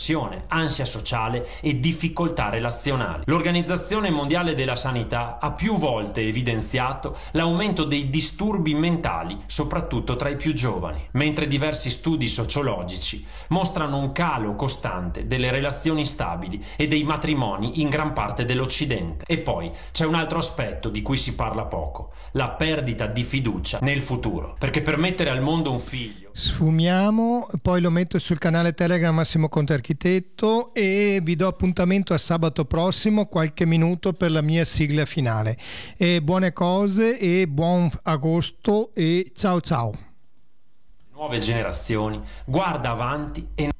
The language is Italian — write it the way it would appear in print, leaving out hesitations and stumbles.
depressione, ansia sociale e difficoltà relazionali. L'Organizzazione Mondiale della Sanità ha più volte evidenziato l'aumento dei disturbi mentali, soprattutto tra i più giovani, mentre diversi studi sociologici mostrano un calo costante delle relazioni stabili e dei matrimoni in gran parte dell'Occidente. E poi c'è un altro aspetto di cui si parla poco: la perdita di fiducia nel futuro, perché per mettere al mondo un figlio. Sfumiamo, poi lo metto sul canale Telegram Massimo Conte Architetto e vi do appuntamento a sabato prossimo, qualche minuto per la mia sigla finale. E buone cose e buon agosto e ciao ciao. Nuove generazioni, guarda avanti e